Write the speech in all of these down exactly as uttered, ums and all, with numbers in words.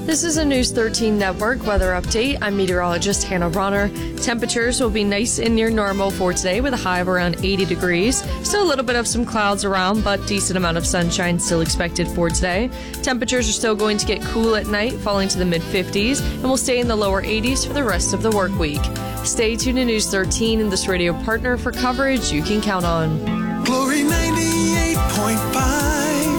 This is a News thirteen Network weather update. I'm meteorologist Hannah Bronner. Temperatures will be nice and near normal for today with a high of around eighty degrees. Still a little bit of some clouds around, but decent amount of sunshine still expected for today. Temperatures are still going to get cool at night, falling to the mid fifties, and will stay in the lower eighties for the rest of the work week. Stay tuned to News thirteen and this radio partner for coverage you can count on. Glory ninety-eight point five.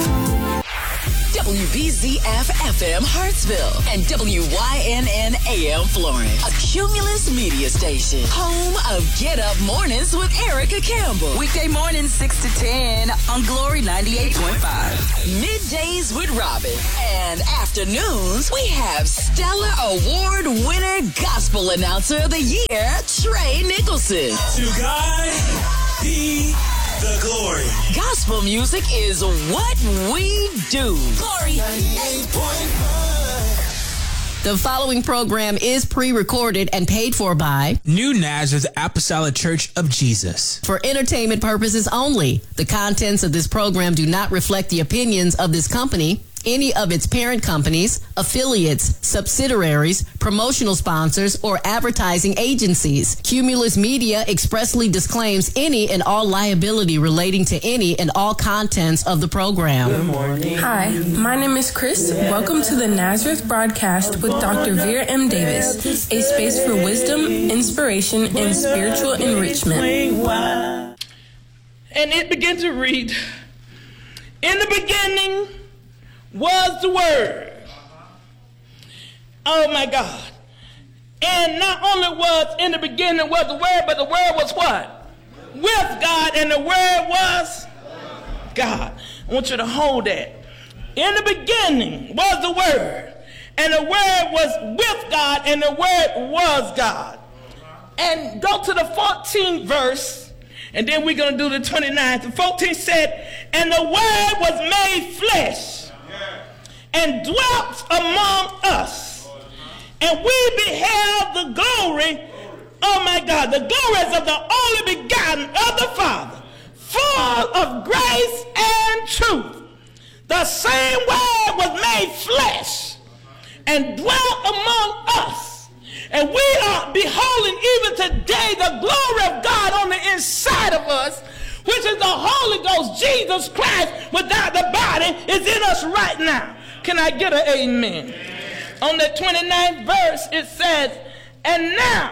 W B Z F F M Hartsville and W Y N N A M Florence. A Cumulus media station. Home of Get Up Mornings with Erica Campbell. Weekday mornings six to ten on Glory ninety-eight point five. Middays with Robin. And afternoons, we have Stellar Award winner gospel announcer of the year, Trey Nicholson. To God be the glory. Gospel music is what we do. Glory ninety-eight point five. The following program is pre-recorded and paid for by New Nazareth Apostolic Church of Jesus. For entertainment purposes only. The contents of this program do not reflect the opinions of this company, any of its parent companies, affiliates, subsidiaries, promotional sponsors, or advertising agencies. Cumulus Media expressly disclaims any and all liability relating to any and all contents of the program. Good morning. Hi, my name is Chris. Welcome to the Nazareth broadcast with Doctor Vera M. Davis, a space for wisdom, inspiration, and spiritual enrichment. And it began to read, in the beginning was the Word. Oh my God. And not only was in the beginning was the Word, but the Word was what? With God, and the Word was God. I want you to hold that. In the beginning was the Word, and the Word was with God, and the Word was God. And go to the fourteenth verse, and then we're going to do the twenty-ninth. The fourteenth said, and the Word was made flesh and dwelt among us, and we beheld the glory, oh my God, the glories of the only begotten of the Father, full of grace and truth. The same Word was made flesh and dwelt among us, and we are beholding even today the glory of God on the inside of us, which is the Holy Ghost, Jesus Christ, without the body, is in us right now. Can I get an amen? Amen. On the twenty-ninth verse, it says, and now,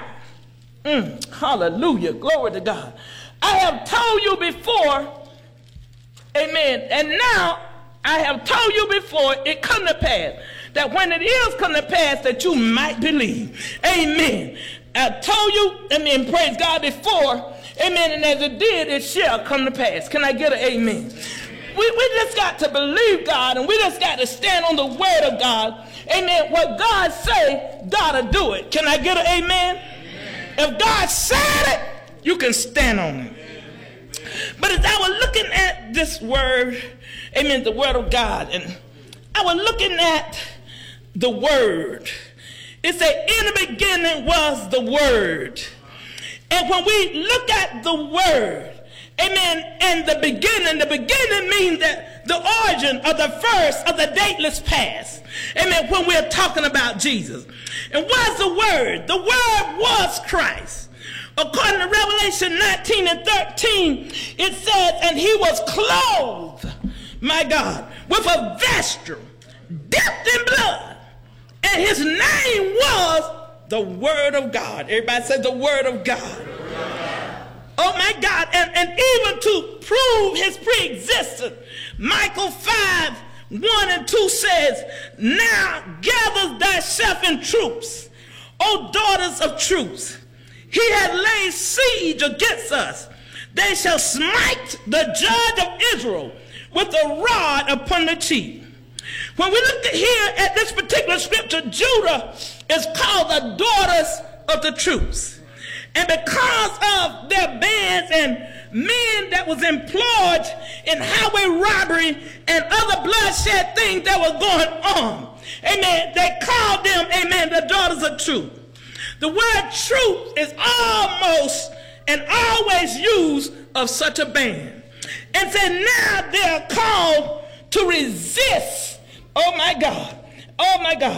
mm, hallelujah, glory to God. I have told you before, amen, and now I have told you before it come to pass, that when it is come to pass that you might believe. Amen. I told you, amen, praise God before, amen, and as it did, it shall come to pass. Can I get an amen? We, we just got to believe God, and we just got to stand on the word of God. Amen. What God say, God will do it. Can I get an amen? Amen. If God said it, you can stand on it. Amen. But as I was looking at this word, amen, the word of God, and I was looking at the word. It said, in the beginning was the word. And when we look at the word, amen, and the beginning, the beginning means that the origin of the first of the dateless past. Amen, when we're talking about Jesus. And what's the word? The word was Christ. According to Revelation nineteen and thirteen, it says, and he was clothed, my God, with a vesture dipped in blood. And his name was the Word of God. Everybody says the Word of God. Oh my God, and, and even to prove his pre-existence, Michael five, one and two says, now gather thyself in troops, O daughters of troops. He hath laid siege against us. They shall smite the judge of Israel with a rod upon the cheek. When we look at here at this particular scripture, Judah is called the daughters of the troops. And because of their bands and men that was employed in highway robbery and other bloodshed things that were going on, amen, they called them, amen, the daughters of truth. The word truth is almost and always used of such a band. And so now they're called to resist, oh my God, oh my God,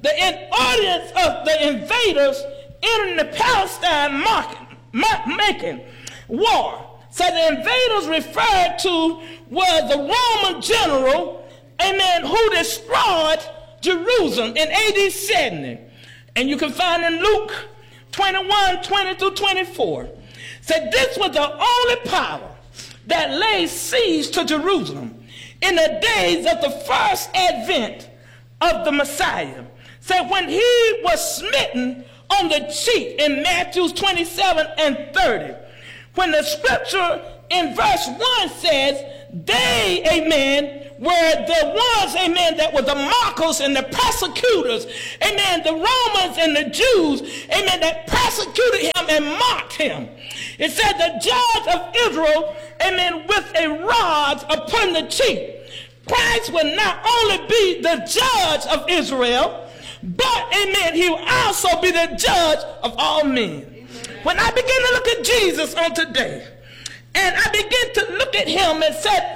the in audience of the invaders entering the Palestine market, ma- making war. So the invaders referred to was the Roman general, amen, who destroyed Jerusalem in A D seventy. And you can find in Luke twenty-one, twenty through twenty-four. Said this was the only power that laid siege to Jerusalem in the days of the first advent of the Messiah. Said when he was smitten on the cheek in Matthew twenty-seven and thirty. When the scripture in verse one says, they, amen, were the ones, amen, that were the mockers and the persecutors, amen, the Romans and the Jews, amen, that persecuted him and mocked him. It said the judge of Israel, amen, with a rod upon the cheek. Christ will not only be the judge of Israel, but, amen, he will also be the judge of all men. When I begin to look at Jesus on today, and I begin to look at him and said,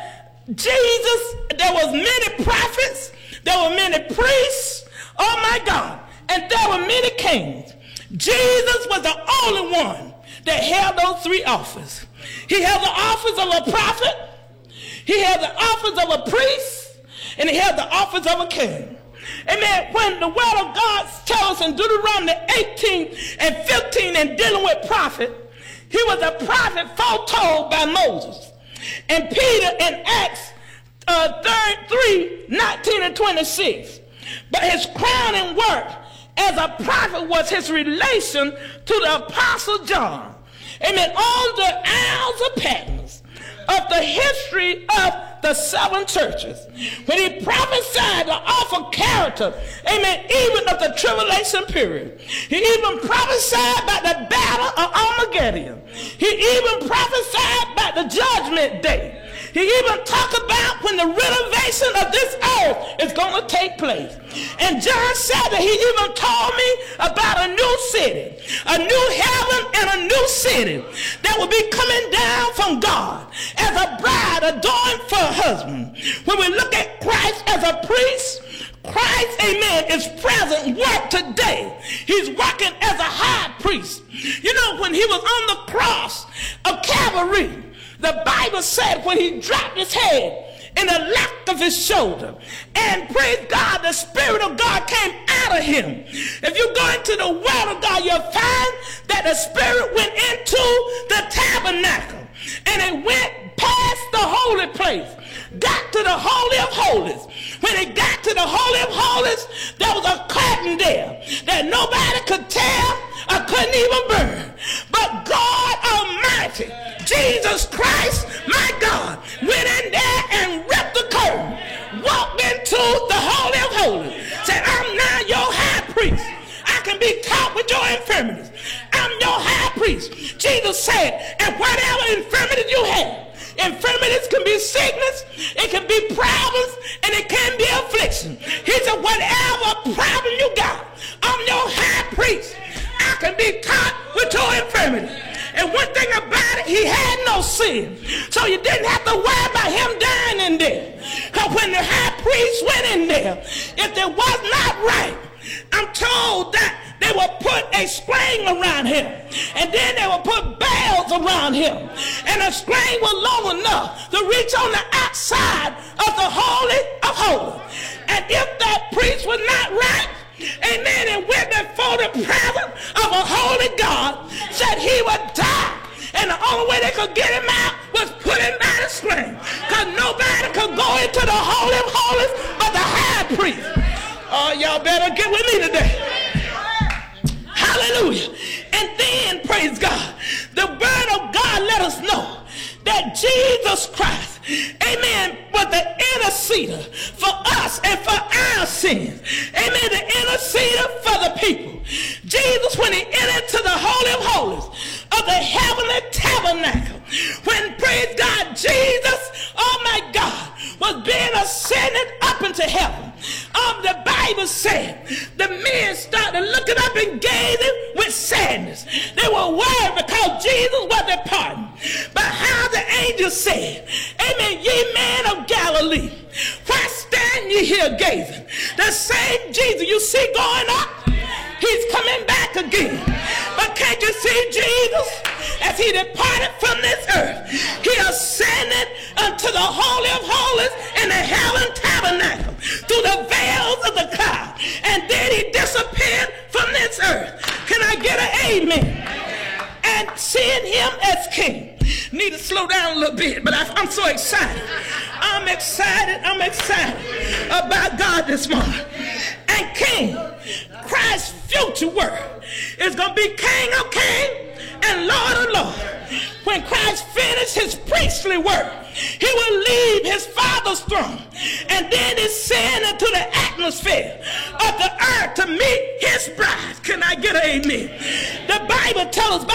Jesus, there was many prophets, there were many priests, oh my God, and there were many kings. Jesus was the only one that held those three offices. He held the office of a prophet, he held the office of a priest, and he held the office of a king. Amen. When the word of God tells us in Deuteronomy eighteen and fifteen and dealing with prophet, he was a prophet foretold by Moses. And Peter in Acts uh, three, nineteen and twenty-six. But his crowning work as a prophet was his relation to the Apostle John. Amen. On the Isles of Patmos of the history of the seven churches, when he prophesied the awful character, amen, even of the tribulation period. He even prophesied about the battle of Armageddon. He even prophesied about the judgment day. He even talked about when the renovation of this earth is going to take place. And John said that he even told me about a new city, a new heaven and a new city that will be coming down from God as a bride adorned for her husband. When we look at Christ as a priest, Christ, amen, is present work today. He's working as a high priest. You know, when he was on the cross of Calvary, the Bible said when he dropped his head in the left of his shoulder, and praise God, the Spirit of God came out of him. If you go into the Word of God, you'll find that the Spirit went into the tabernacle, and it went past the holy place, got to the Holy of Holies. When it got to the Holy of Holies, there was a curtain there that nobody could tear or couldn't even burn. But God Almighty, Jesus Christ, my God, went in there and ripped the curtain, walked into the Holy of Holies, said, I'm now your high priest. I can be taught with your infirmities. I'm your high priest. Jesus said, and whatever infirmity you have, infirmities can be sickness, it can be problems, and it can be affliction. He said, whatever problem you got, I'm your high priest. I can be taught with your infirmity. And one thing about it, he had no sin. So you didn't have to worry about him dying in there. Because when the high priest went in there, if it was not right, I'm told that they would put a string around him, and then they would put bells around him, and the string was long enough to reach on the outside of the Holy of Holies. And if that priest was not right, amen, and went before the presence of a holy God, said he would die. And the only way they could get him out was put him by the string, because nobody could go into the Holy of Holies but the high priest. Oh, y'all better get with me today. Hallelujah. And then, praise God, the word of God let us know that Jesus Christ, amen, was the interceder for us and for our sins. Amen, the interceder for the people. Jesus, when he entered to the Holy of Holies of the heavenly tabernacle, when, praise God, Jesus, oh my God, was being ascended up into heaven, um, the Bible said the men started looking up and gazing with sadness. They were worried because Jesus was departing. But how the angel said, amen, ye men of Galilee, why stand stand ye here gazing. The same Jesus you see going up, he's coming back again. But can't you see Jesus? As he departed from this earth, he ascended unto the Holy of Holies in the heaven tabernacle through the veils of the cloud. And then he disappeared from this earth. Can I get an amen? And seeing him as king. Need to slow down a little bit, but I, I'm so excited. I'm excited. I'm excited about God this morning. And King, Christ's future work is going to be King of Kings and Lord of Lords. When Christ finished his priestly work, he will leave his Father's throne and then ascend into the atmosphere of the earth to meet his bride. Can I get an amen? The Bible tells us